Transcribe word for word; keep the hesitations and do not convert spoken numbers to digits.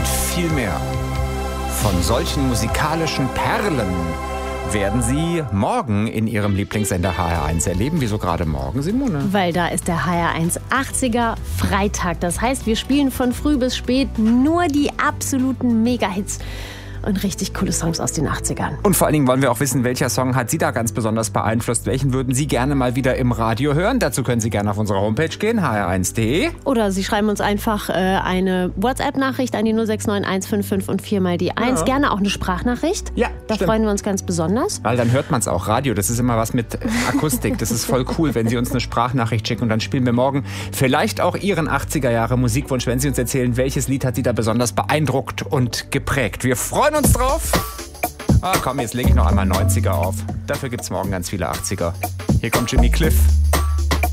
und viel mehr. Von solchen musikalischen Perlen werden Sie morgen in Ihrem Lieblingssender H R eins erleben. Wieso gerade morgen, Simone? Weil da ist der H R eins achtziger Freitag. Das heißt, wir spielen von früh bis spät nur die absoluten Mega-Hits. Und richtig coole Songs aus den achtzigern. Und vor allen Dingen wollen wir auch wissen, welcher Song hat Sie da ganz besonders beeinflusst? Welchen würden Sie gerne mal wieder im Radio hören? Dazu können Sie gerne auf unsere Homepage gehen, h r eins punkt d e. Oder Sie schreiben uns einfach äh, eine WhatsApp-Nachricht an die null sechs neun eins fünf fünf und vier mal die eins. Ja. Gerne auch eine Sprachnachricht. Ja, Da stimmt. freuen wir uns ganz besonders. Weil dann hört man es auch. Radio, das ist immer was mit Akustik. Das ist voll cool, wenn Sie uns eine Sprachnachricht schicken. Und dann spielen wir morgen vielleicht auch Ihren achtziger-Jahre-Musikwunsch, wenn Sie uns erzählen, welches Lied hat Sie da besonders beeindruckt und geprägt. Wir freuen uns drauf. Ah, komm, jetzt lege ich noch einmal neunziger auf. Dafür gibt's morgen ganz viele achtziger. Hier kommt Jimmy Cliff.